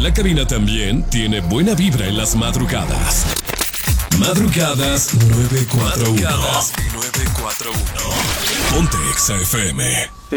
La cabina también tiene buena vibra en las madrugadas. Madrugadas 941. Ponte Exa FM.